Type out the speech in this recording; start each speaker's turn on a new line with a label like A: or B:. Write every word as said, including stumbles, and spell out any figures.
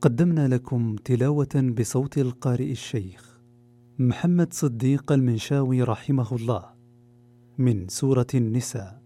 A: قدمنا لكم تلاوة بصوت القارئ الشيخ محمد صديق المنشاوي رحمه الله من سورة النساء.